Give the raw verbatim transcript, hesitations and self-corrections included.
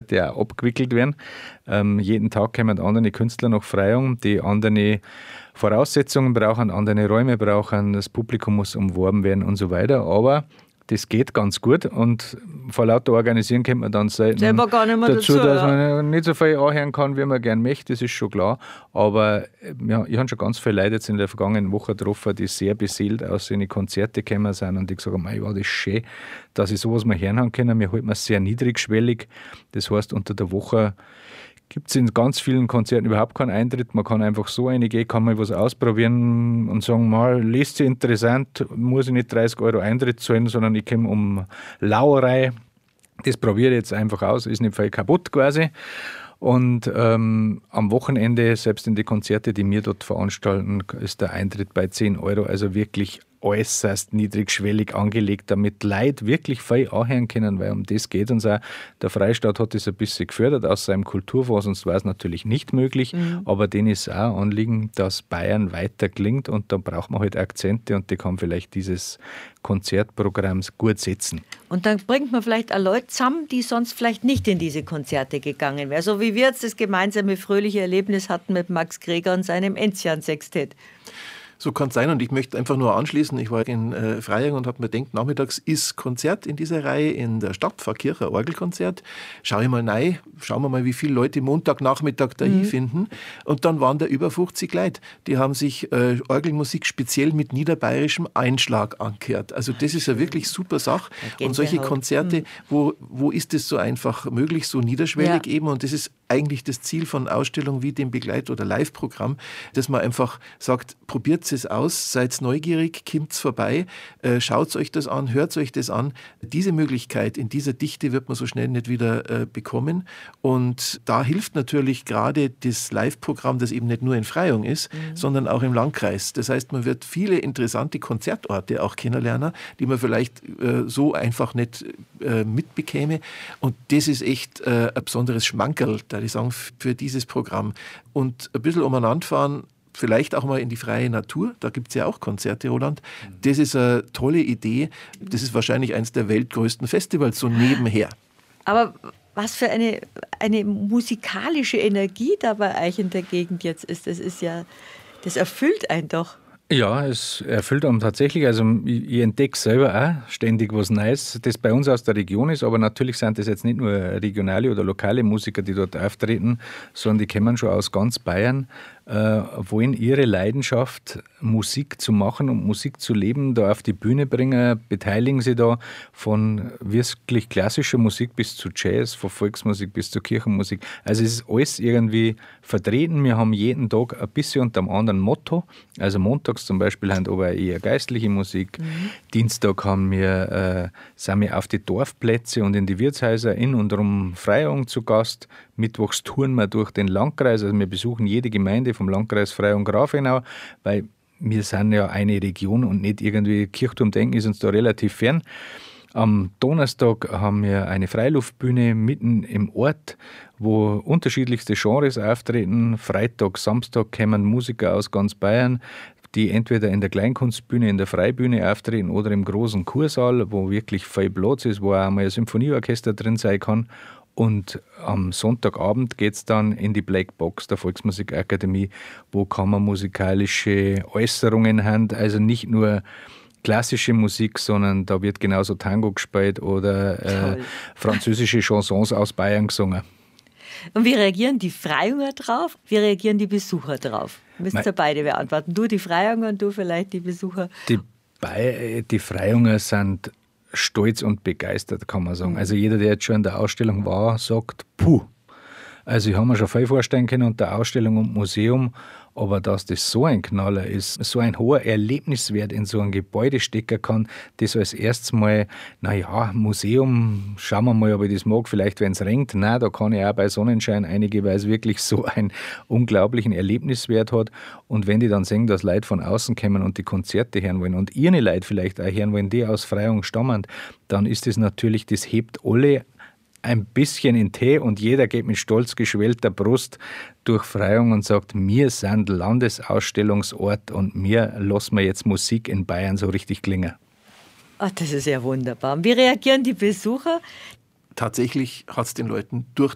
Konzerte auch abgewickelt werden. Ähm, jeden Tag kommen andere Künstler nach Freyung, die andere Voraussetzungen brauchen, andere Räume brauchen, das Publikum muss umworben werden und so weiter. Aber das geht ganz gut und vor lauter Organisieren kommt man dann selten Selber gar nicht mehr dazu, dazu, dass ja. man nicht so viel anhören kann, wie man gerne möchte, das ist schon klar. Aber ja, ich habe schon ganz viele Leute jetzt in der vergangenen Woche getroffen, die sehr beseelt aus in die Konzerte gekommen sind und die gesagt haben, ja, das ist schön, dass ich sowas mal hören können. Wir halten es sehr niedrigschwellig. Das heißt, unter der Woche gibt es in ganz vielen Konzerten überhaupt keinen Eintritt. Man kann einfach so reingehen, kann mal was ausprobieren und sagen, mal, liest sich interessant, muss ich nicht dreißig Euro Eintritt zahlen, sondern ich komme um Lauerei. Das probiere ich jetzt einfach aus, ist nicht viel kaputt quasi. Und ähm, am Wochenende, selbst in die Konzerte, die wir dort veranstalten, ist der Eintritt bei zehn Euro, also wirklich äußerst niedrigschwellig angelegt, damit Leute wirklich viel anhören können, weil um das geht uns auch. Der Freistaat hat das ein bisschen gefördert aus seinem Kulturfonds, sonst war es natürlich nicht möglich, mhm. aber denen ist auch Anliegen, dass Bayern weiter klingt und da braucht man halt Akzente und die kann vielleicht dieses Konzertprogramm gut setzen. Und dann bringt man vielleicht auch Leute zusammen, die sonst vielleicht nicht in diese Konzerte gegangen wären. So wie wir jetzt das gemeinsame fröhliche Erlebnis hatten mit Max Greger und seinem Enzian-Sextett. So kann es sein und ich möchte einfach nur anschließen, ich war in äh, Freyung und habe mir gedacht, nachmittags ist Konzert in dieser Reihe in der Stadtpfarrkirche, ein Orgelkonzert. Schau ich mal rein, schauen wir mal, wie viele Leute Montagnachmittag da mhm. hinfinden. Und dann waren da über fünfzig Leute, die haben sich äh, Orgelmusik speziell mit niederbayerischem Einschlag angehört. Also das ist eine wirklich super Sache. Und solche Konzerte, mhm. wo, wo ist das so einfach möglich, so niederschwellig ja. eben und das ist eigentlich das Ziel von Ausstellungen wie dem Begleit- oder Live-Programm, dass man einfach sagt, probiert es aus, seid neugierig, kommt vorbei, äh, schaut euch das an, hört euch das an. Diese Möglichkeit in dieser Dichte wird man so schnell nicht wieder äh, bekommen und da hilft natürlich gerade das Live-Programm, das eben nicht nur in Freyung ist, mhm. sondern auch im Landkreis. Das heißt, man wird viele interessante Konzertorte auch kennenlernen, die man vielleicht äh, so einfach nicht äh, mitbekäme und das ist echt äh, ein besonderes Schmankerl, da ich sagen, für dieses Programm. Und ein bisschen umeinander fahren, vielleicht auch mal in die freie Natur, da gibt es ja auch Konzerte, Roland. Das ist eine tolle Idee. Das ist wahrscheinlich eines der weltgrößten Festivals, so nebenher. Aber was für eine, eine musikalische Energie da bei euch in der Gegend jetzt ist, das ist ja, das erfüllt einen doch. Ja, es erfüllt einem tatsächlich, also ich, ich entdecke selber auch ständig was Neues, das bei uns aus der Region ist, aber natürlich sind das jetzt nicht nur regionale oder lokale Musiker, die dort auftreten, sondern die kommen schon aus ganz Bayern, äh, wollen ihre Leidenschaft, Musik zu machen und Musik zu leben, da auf die Bühne bringen, beteiligen sie da von wirklich klassischer Musik bis zu Jazz, von Volksmusik bis zur Kirchenmusik. Also es ist alles irgendwie vertreten. Wir haben jeden Tag ein bisschen unter einem anderen Motto. Also montags zum Beispiel haben wir aber eher geistliche Musik. Mhm. Dienstag haben wir, äh, sind wir auf die Dorfplätze und in die Wirtshäuser in und um Freyung zu Gast. Mittwochs touren wir durch den Landkreis, also wir besuchen jede Gemeinde vom Landkreis Freyung-Grafenau, weil wir sind ja eine Region und nicht irgendwie Kirchturmdenken ist uns da relativ fern. Am Donnerstag haben wir eine Freiluftbühne mitten im Ort, wo unterschiedlichste Genres auftreten. Freitag, Samstag kommen Musiker aus ganz Bayern, die entweder in der Kleinkunstbühne, in der Freibühne auftreten oder im großen Kursaal, wo wirklich viel Platz ist, wo auch mal ein Symphonieorchester drin sein kann. Und am Sonntagabend geht es dann in die Black Box der Volksmusikakademie, wo kammermusikalische Äußerungen haben, also nicht nur klassische Musik, sondern da wird genauso Tango gespielt oder äh, französische Chansons aus Bayern gesungen. Und wie reagieren die Freyunger drauf? Wie reagieren die Besucher drauf? Müsst ihr beide beantworten. Du die Freyunger und du vielleicht die Besucher. Die, Be- die Freyunger sind stolz und begeistert, kann man sagen. Also jeder, der jetzt schon in der Ausstellung war, sagt, puh. Also ich habe mir schon viel vorstellen können unter Ausstellung und Museum, aber dass das so ein Knaller ist, so ein hoher Erlebniswert in so ein Gebäude stecken kann, das als erstes Mal, naja, Museum, schauen wir mal, ob ich das mag, vielleicht wenn es regnet, nein, da kann ich auch bei Sonnenschein einige, weil es wirklich so einen unglaublichen Erlebniswert hat. Und wenn die dann sehen, dass Leute von außen kommen und die Konzerte hören wollen und ihre Leute vielleicht auch hören wollen, die aus Freyung stammen, dann ist das natürlich, das hebt alle ein bisschen in Tee und jeder geht mit stolz geschwellter Brust durch Freyung und sagt, wir sind Landesausstellungsort und wir lassen wir jetzt Musik in Bayern so richtig klingen. Ach, das ist ja wunderbar. Und wie reagieren die Besucher? Tatsächlich hat es den Leuten durch